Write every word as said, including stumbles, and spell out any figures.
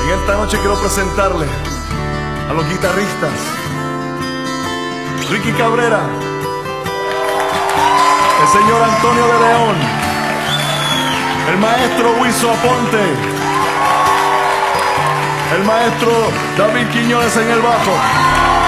En esta noche quiero presentarle a los guitarristas Ricky Cabrera, el señor Antonio de León, el maestro Wilson Aponte, el maestro David Quiñones en el bajo.